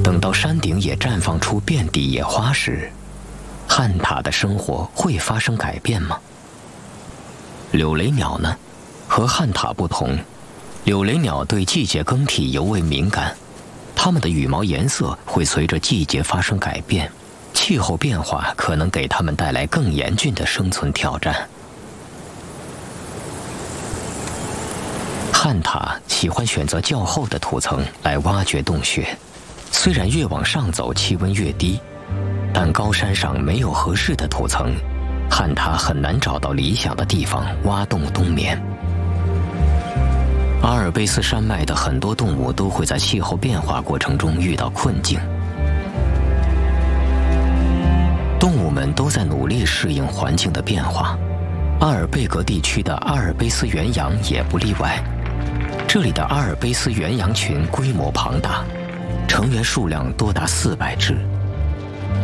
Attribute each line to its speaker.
Speaker 1: 等到山顶也绽放出遍地野花时，旱獭的生活会发生改变吗？柳雷鸟呢？和旱獭不同，柳雷鸟对季节更替尤为敏感，它们的羽毛颜色会随着季节发生改变，气候变化可能给它们带来更严峻的生存挑战。旱獭喜欢选择较厚的土层来挖掘洞穴，虽然越往上走气温越低，但高山上没有合适的土层，旱獭很难找到理想的地方挖洞冬眠。阿尔卑斯山脉的很多动物都会在气候变化过程中遇到困境，动物们都在努力适应环境的变化。阿尔贝格地区的阿尔卑斯原羊也不例外。这里的阿尔卑斯原羊群规模庞大，成员数量多达400只。